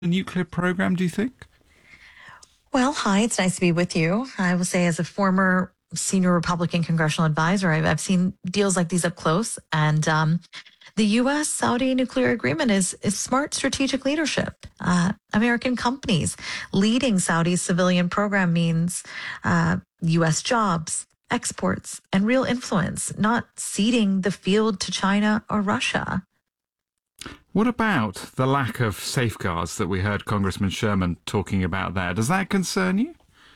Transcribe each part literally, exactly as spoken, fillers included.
the nuclear program, do you think? Well, hi, it's nice to be with you. I will say, as a former senior Republican congressional advisor, I've, I've seen deals like these up close. And um, the U S Saudi nuclear agreement is, is smart strategic leadership. Uh, American companies leading Saudi's civilian program means uh, U S jobs, exports, and real influence, not ceding the field to China or Russia. What about the lack of safeguards that we heard Congressman Sherman talking about there? Does that concern you?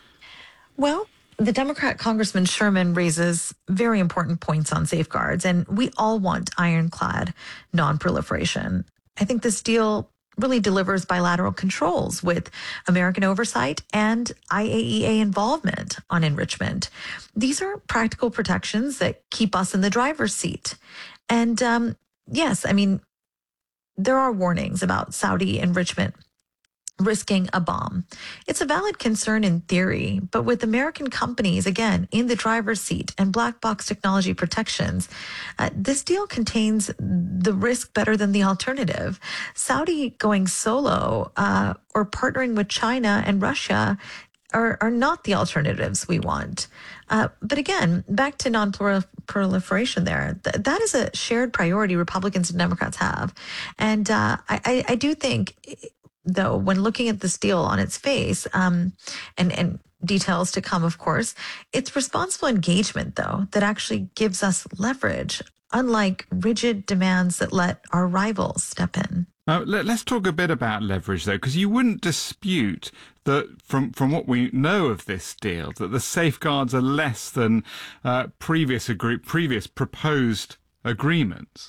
Well, the Democrat Congressman Sherman raises very important points on safeguards, and we all want ironclad nonproliferation. I think this deal really delivers bilateral controls with American oversight and I A E A involvement on enrichment. These are practical protections that keep us in the driver's seat. And um, yes, I mean, there are warnings about Saudi enrichment risking a bomb. It's a valid concern in theory, but with American companies, again, in the driver's seat and black box technology protections, uh, this deal contains the risk better than the alternative. Saudi going solo uh, or partnering with China and Russia are, are not the alternatives we want. Uh, but again, back to non-proliferation there, th- that is a shared priority Republicans and Democrats have. And uh, I, I, I do think, though, when looking at this deal on its face, um, and, and details to come, of course, it's responsible engagement, though, that actually gives us leverage, unlike rigid demands that let our rivals step in. Uh, let, let's talk a bit about leverage, though, because you wouldn't dispute that from, from what we know of this deal, that the safeguards are less than uh, previous agree- previous proposed agreements.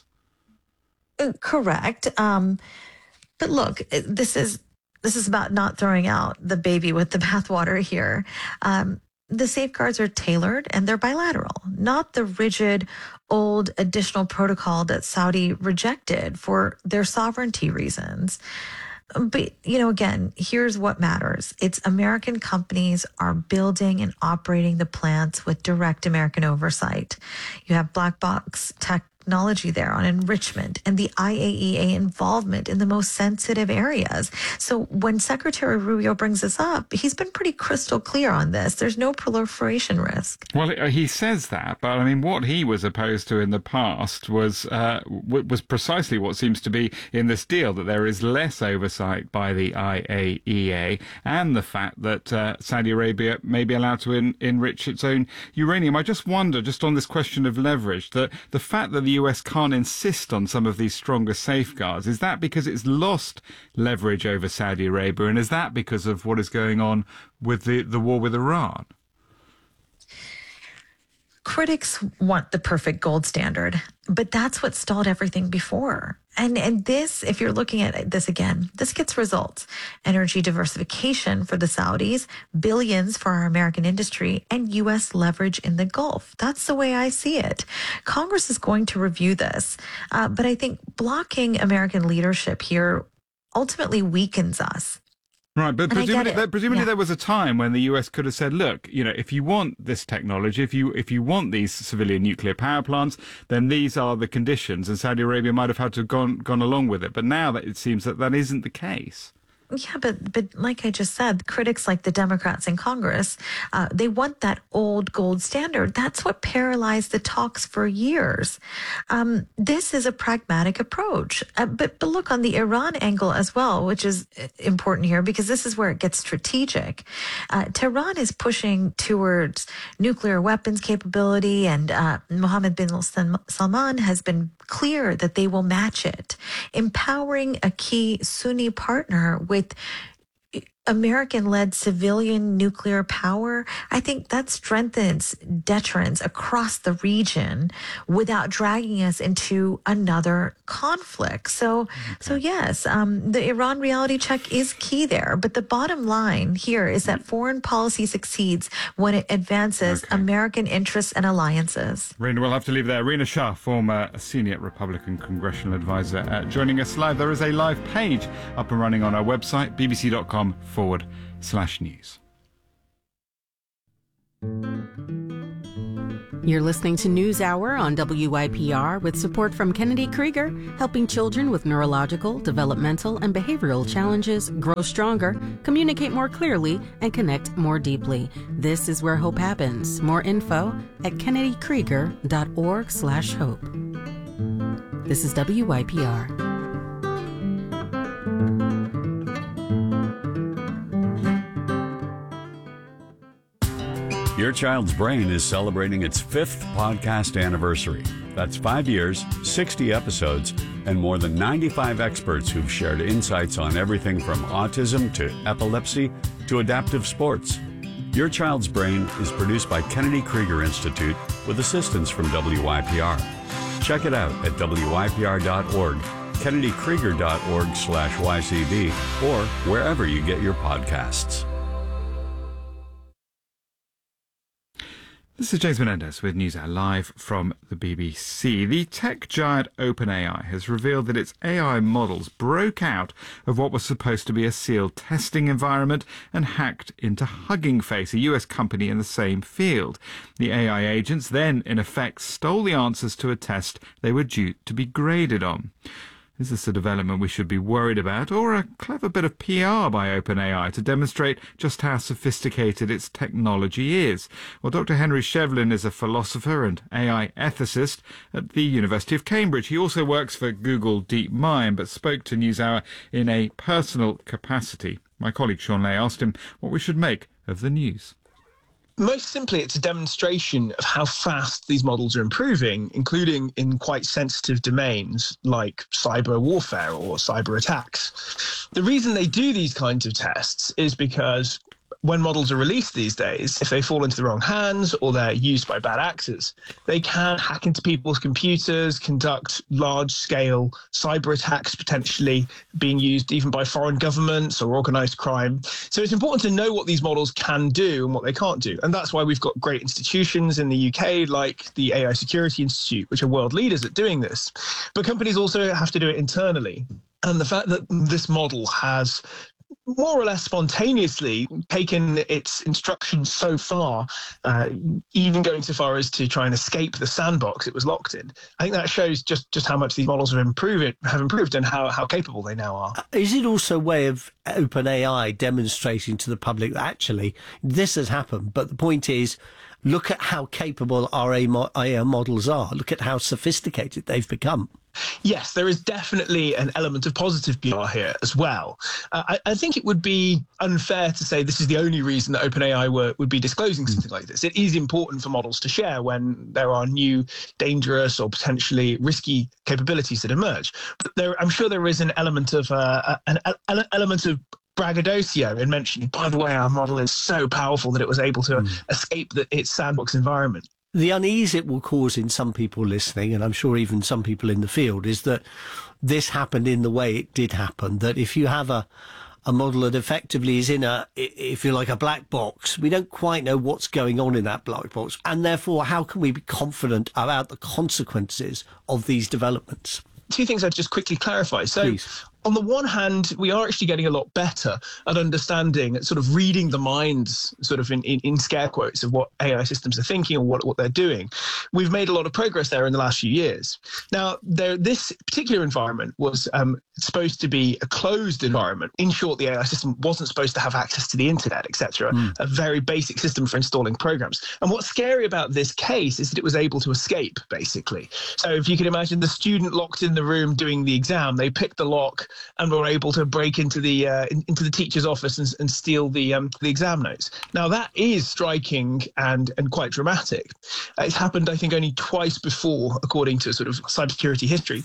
Uh, correct. Um, but look, this is this is about not throwing out the baby with the bathwater here. Um, the safeguards are tailored and they're bilateral, not the rigid old additional protocol that Saudi rejected for their sovereignty reasons. But, you know, again, here's what matters. It's American companies are building and operating the plants with direct American oversight. You have black box technology there on enrichment and the I A E A involvement in the most sensitive areas. So when Secretary Rubio brings this up, he's been pretty crystal clear on this. There's no proliferation risk. Well, he says that, but I mean, what he was opposed to in the past was uh, was precisely what seems to be in this deal, that there is less oversight by the I A E A and the fact that uh, Saudi Arabia may be allowed to en- enrich its own uranium. I just wonder, just on this question of leverage, that the fact that the U S can't insist on some of these stronger safeguards, is that because it's lost leverage over Saudi Arabia, and is that because of what is going on with the, the war with Iran? Critics want the perfect gold standard, but that's what stalled everything before. And and this, if you're looking at this again, this gets results. Energy diversification for the Saudis, billions for our American industry, and U S leverage in the Gulf. That's the way I see it. Congress is going to review this, uh, but I think blocking American leadership here ultimately weakens us. Right, but presumably, there, presumably yeah. there was a time when the U S could have said, look, you know, if you want this technology, if you if you want these civilian nuclear power plants, then these are the conditions, and Saudi Arabia might have had to have gone, gone along with it. But now that it seems that that isn't the case. Yeah, but but like I just said, critics like the Democrats in Congress, uh, they want that old gold standard. That's what paralyzed the talks for years. Um, this is a pragmatic approach. Uh, but, but look, on the Iran angle as well, which is important here, because this is where it gets strategic. Uh, Tehran is pushing towards nuclear weapons capability, and uh, Mohammed bin Salman has been clear that they will match it, empowering a key Sunni partner with with American-led civilian nuclear power. I think that strengthens deterrence across the region without dragging us into another conflict. So, okay. so yes, um, the Iran reality check is key there. But the bottom line here is that foreign policy succeeds when it advances okay. American interests and alliances. Rina, we'll have to leave there. Rina Shah, former senior Republican congressional advisor, uh, joining us live. There is a live page up and running on our website, bbc.com forward slash news. You're listening to NewsHour on W Y P R with support from Kennedy Krieger, helping children with neurological, developmental, and behavioral challenges grow stronger, communicate more clearly, and connect more deeply. This is where hope happens. More info at kennedy krieger dot org slash hope. This is W Y P R. Your Child's Brain is celebrating its fifth podcast anniversary. That's five years, sixty episodes, and more than ninety-five experts who've shared insights on everything from autism to epilepsy to adaptive sports. Your Child's Brain is produced by Kennedy Krieger Institute with assistance from W Y P R. Check it out at W Y P R dot org, kennedy krieger dot org slash Y C B, or wherever you get your podcasts. This is James Menendez with NewsHour live from the B B C. The tech giant OpenAI has revealed that its A I models broke out of what was supposed to be a sealed testing environment and hacked into Hugging Face, a U S company in the same field. The A I agents then, in effect, stole the answers to a test they were due to be graded on. Is this a development we should be worried about, or a clever bit of P R by OpenAI to demonstrate just how sophisticated its technology is? Well, Doctor Henry Shevlin is a philosopher and A I ethicist at the University of Cambridge. He also works for Google DeepMind, but spoke to NewsHour in a personal capacity. My colleague Sean Lay asked him what we should make of the news. Most simply, it's a demonstration of how fast these models are improving, including in quite sensitive domains like cyber warfare or cyber attacks. The reason they do these kinds of tests is because when models are released these days, if they fall into the wrong hands or they're used by bad actors, they can hack into people's computers, conduct large-scale cyber attacks, potentially being used even by foreign governments or organized crime. So it's important to know what these models can do and what they can't do. And that's why we've got great institutions in the U K like the A I Security Institute, which are world leaders at doing this. But companies also have to do it internally. And the fact that this model has more or less spontaneously taken its instructions so far, uh, even going so far as to try and escape the sandbox it was locked in. I think that shows just, just how much these models have improved, have improved and how, how capable they now are. Is it also a way of OpenAI demonstrating to the public that actually this has happened, but the point is, look at how capable our A I models are. Look at how sophisticated they've become. Yes, there is definitely an element of positive P R here as well. Uh, I, I think it would be unfair to say this is the only reason that OpenAI were, would be disclosing something like this. It is important for models to share when there are new, dangerous or potentially risky capabilities that emerge. But there, I'm sure there is an element of uh, an, an element of braggadocio in mentioning, by the way, our model is so powerful that it was able to mm. escape the, its sandbox environment. The unease it will cause in some people listening, and I'm sure even some people in the field, is that this happened in the way it did happen, that if you have a a model that effectively is in a, if you like, a black box, we don't quite know what's going on in that black box. And therefore, how can we be confident about the consequences of these developments? Two things I'd just quickly clarify. So, Please. On the one hand, we are actually getting a lot better at understanding, at sort of reading the minds, sort of in, in, in scare quotes, of what A I systems are thinking or what, what they're doing. We've made a lot of progress there in the last few years. Now, there, this particular environment was um, supposed to be a closed environment. In short, the A I system wasn't supposed to have access to the internet, et cetera. Mm. A very basic system for installing programs. And what's scary about this case is that it was able to escape, basically. So if you can imagine the student locked in the room doing the exam, they picked the lock and were able to break into the uh, in, into the teacher's office and, and steal the um, the exam notes. Now that is striking and and quite dramatic. Uh, it's happened, I think, only twice before, according to sort of cybersecurity history.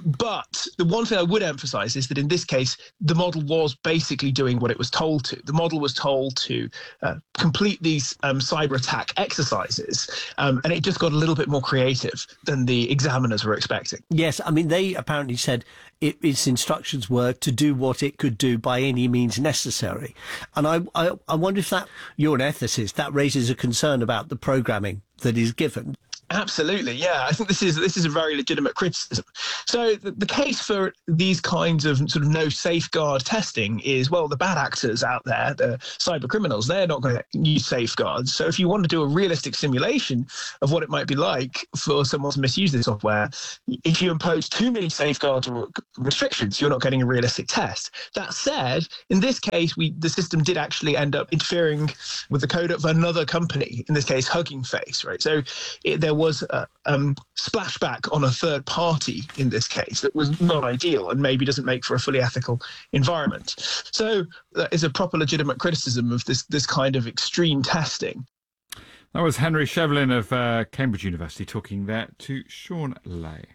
But the one thing I would emphasize is that in this case, the model was basically doing what it was told to. The model was told to uh, complete these um, cyber attack exercises, um, and it just got a little bit more creative than the examiners were expecting. Yes, I mean, they apparently said it, its instructions were to do what it could do by any means necessary. And I, I, I wonder if that, you're an ethicist, that raises a concern about the programming that is given. Absolutely, yeah. I think this is this is a very legitimate criticism. So the, the case for these kinds of sort of no safeguard testing is, well, the bad actors out there, the cyber criminals, they're not going to use safeguards. So if you want to do a realistic simulation of what it might be like for someone to misuse this software, if you impose too many safeguards or restrictions, you're not getting a realistic test. That said, in this case, we the system did actually end up interfering with the code of another company, in this case, Hugging Face, right? So it, there was a um, splashback on a third party in this case that was not ideal and maybe doesn't make for a fully ethical environment. So that is a proper legitimate criticism of this this kind of extreme testing. That was Henry Shevlin of uh, Cambridge University talking there to Sean Lay.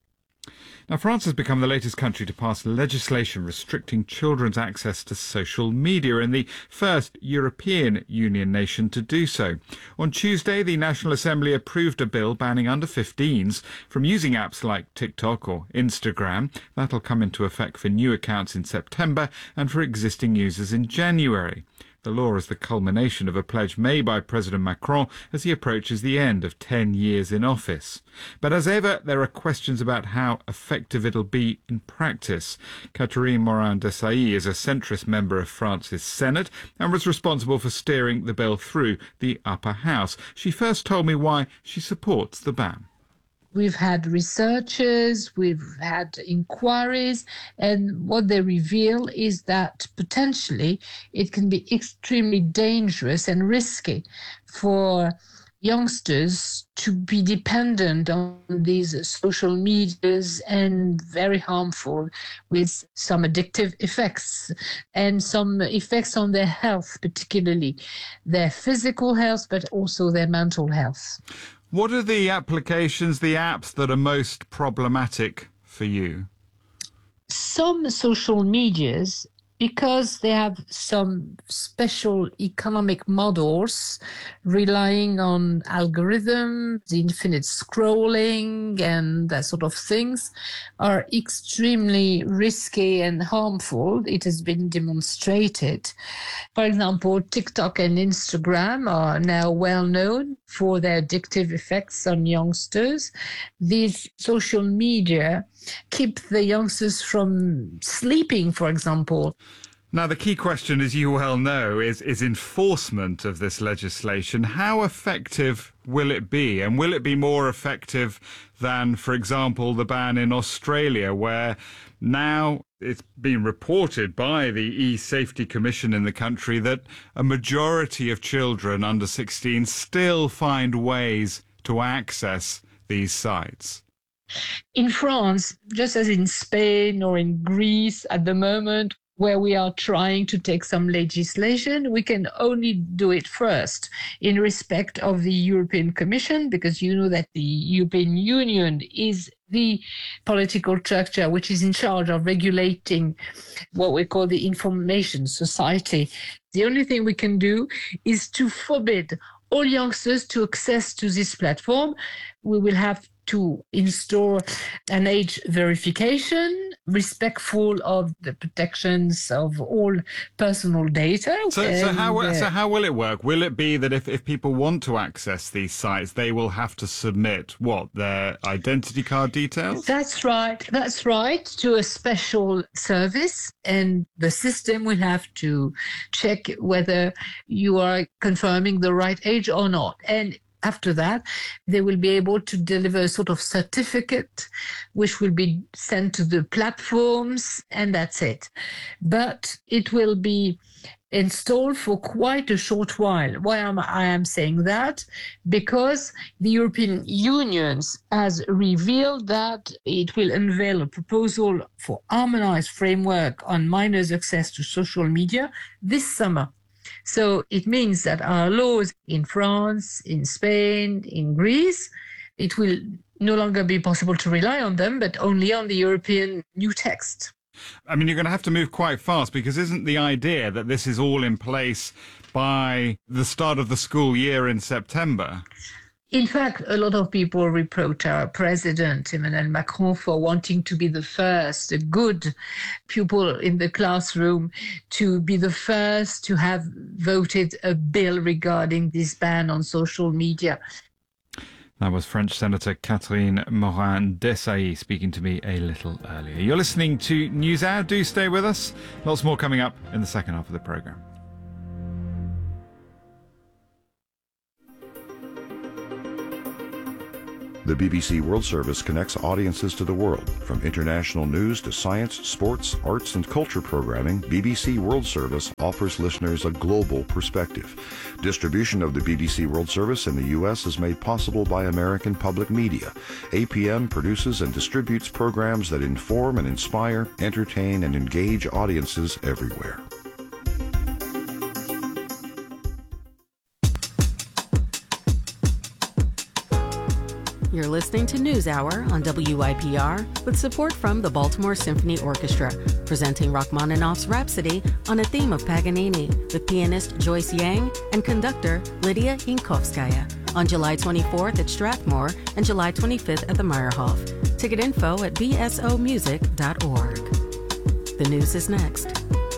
Now, France has become the latest country to pass legislation restricting children's access to social media and the first European Union nation to do so. On Tuesday, the National Assembly approved a bill banning under fifteens from using apps like TikTok or Instagram. That'll come into effect for new accounts in September and for existing users in January. The law is the culmination of a pledge made by President Macron as he approaches the end of ten years in office. But as ever, there are questions about how effective it'll be in practice. Catherine Morin-Desailly is a centrist member of France's Senate and was responsible for steering the bill through the upper house. She first told me why she supports the ban. We've had researchers, we've had inquiries, and what they reveal is that potentially it can be extremely dangerous and risky for youngsters to be dependent on these social medias and very harmful with some addictive effects and some effects on their health, particularly their physical health, but also their mental health. What are the applications, the apps that are most problematic for you? Some social medias, because they have some special economic models relying on algorithms, infinite scrolling and that sort of things, are extremely risky and harmful. It has been demonstrated. For example, TikTok and Instagram are now well known for their addictive effects on youngsters. These social media keep the youngsters from sleeping, for example. Now, the key question, as you well know, is, is enforcement of this legislation. How effective will it be? And will it be more effective than, for example, the ban in Australia, where now it's been reported by the e-Safety Commission in the country that a majority of children under sixteen still find ways to access these sites? In France, just as in Spain or in Greece at the moment, where we are trying to take some legislation, we can only do it first in respect of the European Commission, because you know that the European Union is the political structure which is in charge of regulating what we call the information society. The only thing we can do is to forbid all youngsters to access to this platform. We will have to install an age verification, respectful of the protections of all personal data. So, and, so, how, uh, so how will it work? Will it be that if, if people want to access these sites, they will have to submit, what, their identity card details? That's right. That's right. To a special service. And the system will have to check whether you are confirming the right age or not. And after that, they will be able to deliver a sort of certificate, which will be sent to the platforms, and that's it. But it will be installed for quite a short while. Why am I am saying that? Because the European Union has revealed that it will unveil a proposal for harmonized framework on minors' access to social media this summer. So it means that our laws in France, in Spain, in Greece, it will no longer be possible to rely on them, but only on the European new text. I mean, you're going to have to move quite fast, because isn't the idea that this is all in place by the start of the school year in September? In fact, a lot of people reproach our president, Emmanuel Macron, for wanting to be the first, a good pupil in the classroom, to be the first to have voted a bill regarding this ban on social media. That was French Senator Catherine Morin-Desailly speaking to me a little earlier. You're listening to NewsHour. Do stay with us. Lots more coming up in the second half of the programme. The B B C World Service connects audiences to the world. From international news to science, sports, arts, and culture programming, B B C World Service offers listeners a global perspective. Distribution of the B B C World Service in the U S is made possible by American Public Media. A P M produces and distributes programs that inform and inspire, entertain, and engage audiences everywhere. You're listening to NewsHour on W I P R with support from the Baltimore Symphony Orchestra, presenting Rachmaninoff's Rhapsody on a theme of Paganini with pianist Joyce Yang and conductor Lydia Inkovskaya on July twenty-fourth at Strathmore and July twenty-fifth at the Meyerhoff. Ticket info at b s o music dot org. The news is next.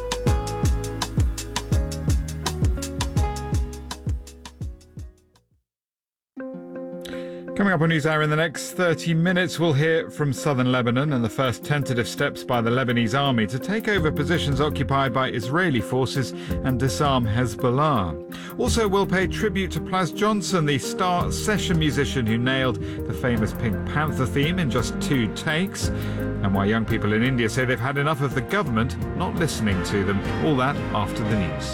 Coming up on NewsHour in the next thirty minutes, we'll hear from southern Lebanon and the first tentative steps by the Lebanese army to take over positions occupied by Israeli forces and disarm Hezbollah. Also, we'll pay tribute to Plas Johnson, the star session musician who nailed the famous Pink Panther theme in just two takes, and why young people in India say they've had enough of the government not listening to them. All that after the news.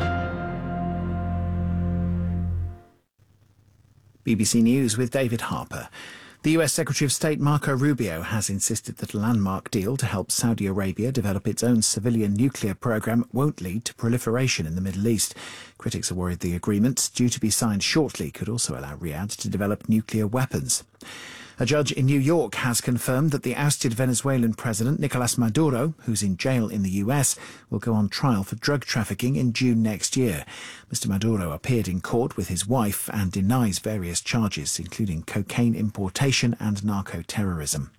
B B C News with David Harper. The U S Secretary of State Marco Rubio has insisted that a landmark deal to help Saudi Arabia develop its own civilian nuclear program won't lead to proliferation in the Middle East. Critics are worried the agreement, due to be signed shortly, could also allow Riyadh to develop nuclear weapons. A judge in New York has confirmed that the ousted Venezuelan president Nicolas Maduro, who's in jail in the U S, will go on trial for drug trafficking in June next year. Mister Maduro appeared in court with his wife and denies various charges, including cocaine importation and narco-terrorism.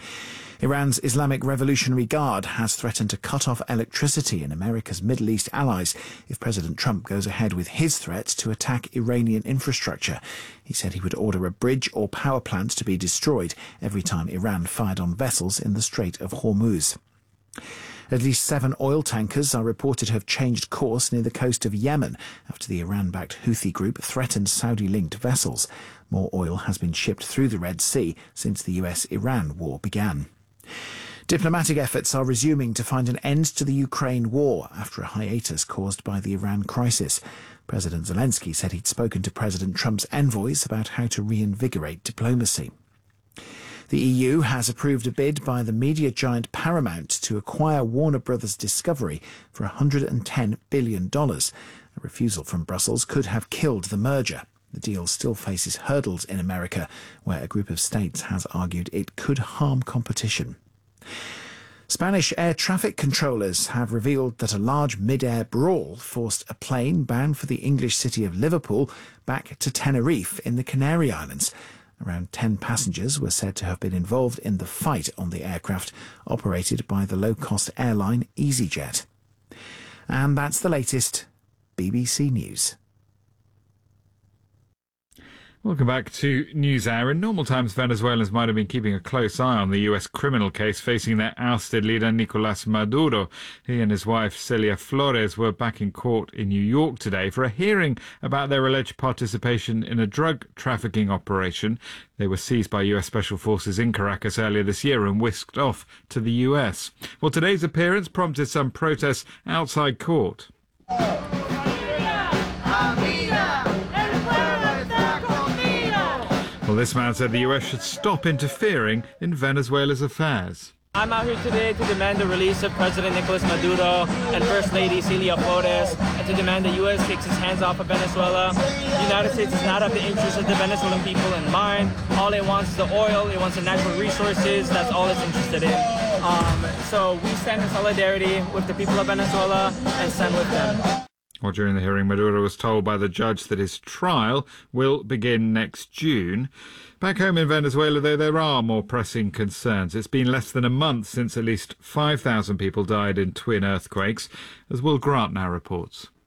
Iran's Islamic Revolutionary Guard has threatened to cut off electricity in America's Middle East allies if President Trump goes ahead with his threat to attack Iranian infrastructure. He said he would order a bridge or power plant to be destroyed every time Iran fired on vessels in the Strait of Hormuz. At least seven oil tankers are reported to have changed course near the coast of Yemen after the Iran-backed Houthi group threatened Saudi-linked vessels. More oil has been shipped through the Red Sea since the U S Iran war began. Diplomatic efforts are resuming to find an end to the Ukraine war after a hiatus caused by the Iran crisis. President Zelensky said he'd spoken to President Trump's envoys about how to reinvigorate diplomacy. The E U has approved a bid by the media giant Paramount to acquire Warner Brothers Discovery for one hundred ten billion dollars. A refusal from Brussels could have killed the merger. The deal still faces hurdles in America, where a group of states has argued it could harm competition. Spanish air traffic controllers have revealed that a large mid-air brawl forced a plane bound for the English city of Liverpool back to Tenerife in the Canary Islands. Around ten passengers were said to have been involved in the fight on the aircraft operated by the low-cost airline EasyJet. And that's the latest. B B C News. Welcome back to NewsHour. In normal times, Venezuelans might have been keeping a close eye on the U S criminal case facing their ousted leader Nicolas Maduro. He and his wife Celia Flores were back in court in New York today for a hearing about their alleged participation in a drug trafficking operation. They were seized by U S Special Forces in Caracas earlier this year and whisked off to the U S. Well, today's appearance prompted some protests outside court. Well, this man said the U S should stop interfering in Venezuela's affairs. I'm out here today to demand the release of President Nicolas Maduro and First Lady Celia Flores, and to demand the U S takes its hands off of Venezuela. The United States does not have the interests of the Venezuelan people in mind. All it wants is the oil, it wants the natural resources, that's all it's interested in. Um, so we stand in solidarity with the people of Venezuela and stand with them. Well, during the hearing, Maduro was told by the judge that his trial will begin next June. Back home in Venezuela, though, there are more pressing concerns. It's been less than a month since at least five thousand people died in twin earthquakes, as Will Grant now reports.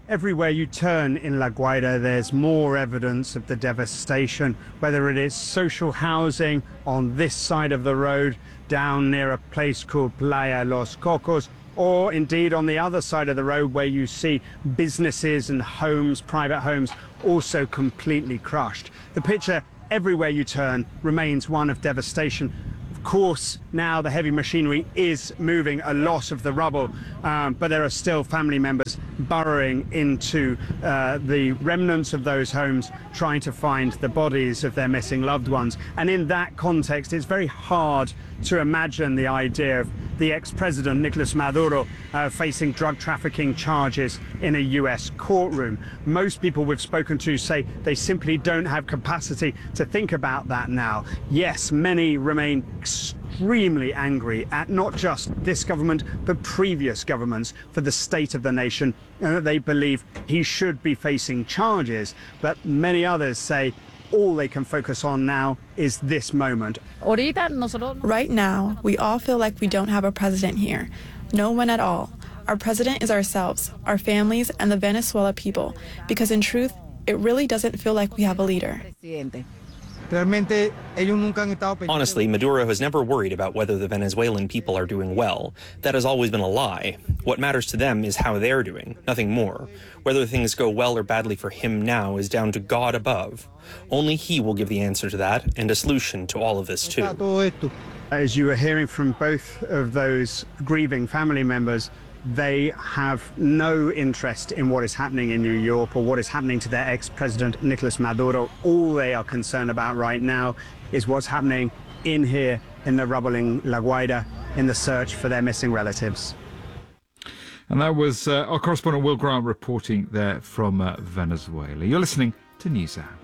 Everywhere you turn in La Guaira, there's more evidence of the devastation, whether it is social housing on this side of the road, down near a place called Playa Los Cocos, or indeed on the other side of the road where you see businesses and homes, private homes, also completely crushed. The picture everywhere you turn remains one of devastation. Of course, now the heavy machinery is moving a lot of the rubble, um, but there are still family members burrowing into uh, the remnants of those homes, trying to find the bodies of their missing loved ones. And in that context, it's very hard to imagine the idea of the ex-president Nicolas Maduro uh, facing drug trafficking charges in a U S courtroom. Most people we've spoken to say they simply don't have capacity to think about that now. Yes, many remain extremely angry at not just this government but previous governments for the state of the nation, and that they believe he should be facing charges. But many others say all they can focus on now is this moment. Right now, we all feel like we don't have a president here. No one at all. Our president is ourselves, our families, and the Venezuela people, because in truth, it really doesn't feel like we have a leader. Honestly, Maduro has never worried about whether the Venezuelan people are doing well. That has always been a lie. What matters to them is how they're doing, nothing more. Whether things go well or badly for him now is down to God above. Only he will give the answer to that and a solution to all of this too. As you were hearing from both of those grieving family members, they have no interest in what is happening in New York or what is happening to their ex-president Nicolas Maduro. All they are concerned about right now is what's happening in here in the rubble in La Guaira in the search for their missing relatives. And that was uh, our correspondent Will Grant reporting there from uh, Venezuela. You're listening to NewsHour.